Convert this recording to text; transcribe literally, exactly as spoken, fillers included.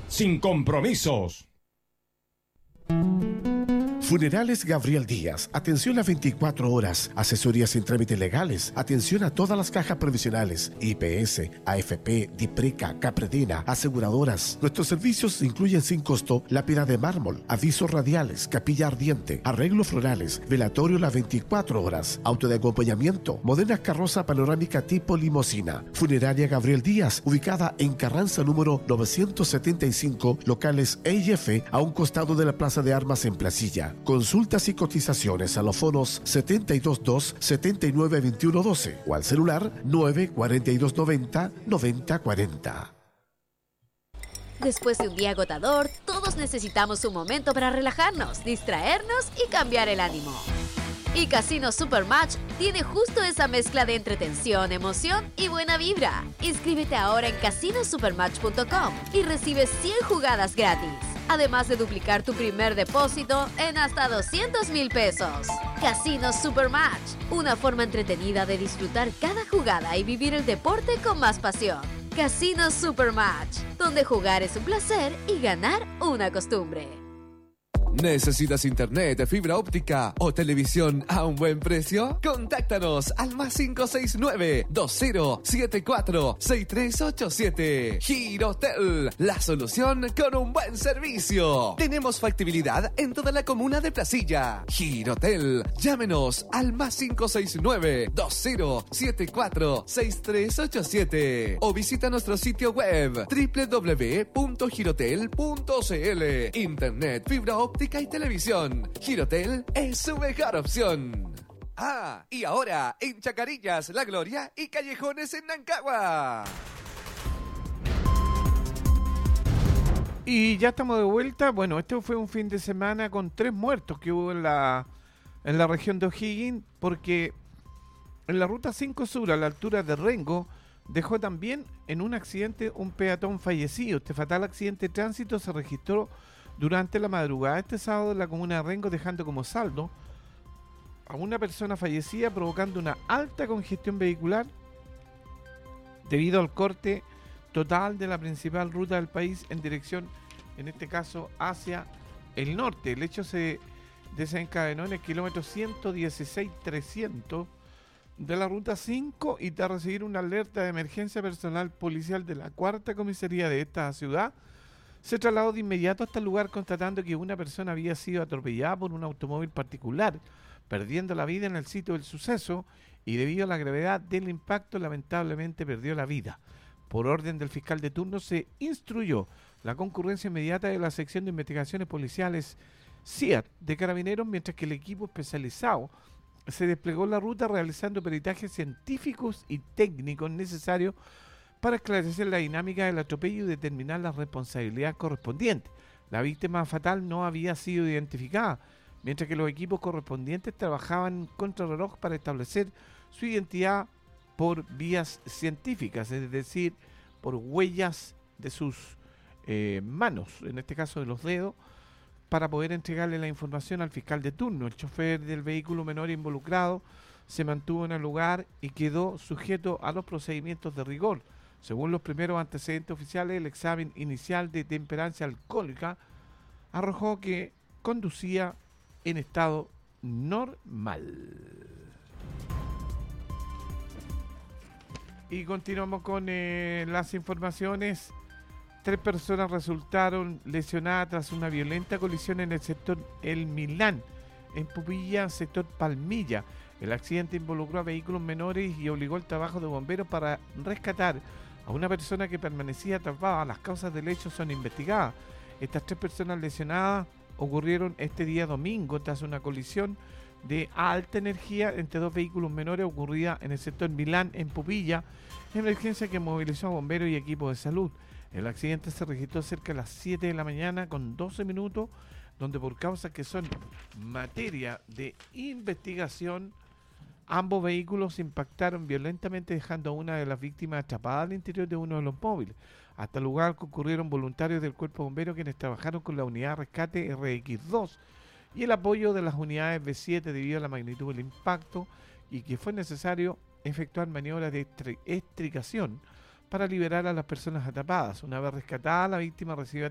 sin compromisos. Funerales Gabriel Díaz, atención a veinticuatro horas, asesorías en trámites legales, atención a todas las cajas previsionales, I P S, A F P, DIPRECA, Capredena, aseguradoras. Nuestros servicios incluyen sin costo lápida de mármol, avisos radiales, capilla ardiente, arreglos florales, velatorio las veinticuatro horas, auto de acompañamiento, moderna carroza panorámica tipo limosina. Funeraria Gabriel Díaz, ubicada en Carranza número novecientos setenta y cinco, locales E y F, a un costado de la Plaza de Armas en Placilla. Consultas y cotizaciones a los fonos setenta y dos dos, setenta y nueve, veintiuno doce o al celular nueve cuarenta y dos noventa, noventa cuarenta. Después de un día agotador, todos necesitamos un momento para relajarnos, distraernos y cambiar el ánimo. Y Casino Supermatch tiene justo esa mezcla de entretención, emoción y buena vibra. Inscríbete ahora en casino supermatch punto com y recibe cien jugadas gratis. Además de duplicar tu primer depósito en hasta doscientos mil pesos. Casino Supermatch, una forma entretenida de disfrutar cada jugada y vivir el deporte con más pasión. Casino Supermatch, donde jugar es un placer y ganar una costumbre. ¿Necesitas internet, fibra óptica o televisión a un buen precio? Contáctanos al más cinco seis nueve, dos cero siete cuatro, seis tres ocho siete. Girotel, la solución con un buen servicio. Tenemos factibilidad en toda la comuna de Placilla. Girotel, llámenos al más cinco seis nueve, dos cero siete cuatro, seis tres ocho siete o visita nuestro sitio web doble u doble u doble u punto girotel punto c l. Internet, fibra óptica y televisión. Girotel es su mejor opción. Ah, y ahora en Chacarillas, La Gloria y Callejones en Nancagua. Y ya estamos de vuelta. Bueno, este fue un fin de semana con tres muertos que hubo en la, en la región de O'Higgins, porque en la ruta cinco Sur, a la altura de Rengo, dejó también en un accidente un peatón fallecido. Este fatal accidente de tránsito se registró durante la madrugada este sábado en la comuna de Rengo, dejando como saldo a una persona fallecida, provocando una alta congestión vehicular debido al corte total de la principal ruta del país en dirección, en este caso, hacia el norte. El hecho se desencadenó en el kilómetro ciento dieciséis trescientos de la ruta cinco y tras recibir una alerta de emergencia personal policial de la cuarta comisaría de esta ciudad, se trasladó de inmediato hasta el lugar, constatando que una persona había sido atropellada por un automóvil particular, perdiendo la vida en el sitio del suceso, y debido a la gravedad del impacto lamentablemente perdió la vida. Por orden del fiscal de turno se instruyó la concurrencia inmediata de la sección de investigaciones policiales C I A T de Carabineros, mientras que el equipo especializado se desplegó en la ruta realizando peritajes científicos y técnicos necesarios para esclarecer la dinámica del atropello y determinar la responsabilidad correspondiente. La víctima fatal no había sido identificada, mientras que los equipos correspondientes trabajaban contrarreloj para establecer su identidad por vías científicas, es decir, por huellas de sus eh, manos, en este caso de los dedos, para poder entregarle la información al fiscal de turno. El chofer del vehículo menor involucrado se mantuvo en el lugar y quedó sujeto a los procedimientos de rigor. Según los primeros antecedentes oficiales, el examen inicial de temperancia alcohólica arrojó que conducía en estado normal. Y continuamos con eh, las informaciones. Tres personas resultaron lesionadas tras una violenta colisión en el sector El Milán, en Pupilla, sector Palmilla. El accidente involucró a vehículos menores y obligó el trabajo de bomberos para rescatar a una persona que permanecía atrapada. Las causas del hecho son investigadas. Estas tres personas lesionadas ocurrieron este día domingo tras una colisión de alta energía entre dos vehículos menores ocurrida en el sector Milán, en Pupilla, emergencia que movilizó a bomberos y equipos de salud. El accidente se registró cerca de las siete de la mañana con doce minutos, donde por causas que son materia de investigación, ambos vehículos impactaron violentamente, dejando a una de las víctimas atrapada al interior de uno de los móviles. Hasta el lugar concurrieron voluntarios del Cuerpo de Bomberos, quienes trabajaron con la unidad de rescate R X dos y el apoyo de las unidades B siete debido a la magnitud del impacto, y que fue necesario efectuar maniobras de extricación para liberar a las personas atrapadas. Una vez rescatada, la víctima recibió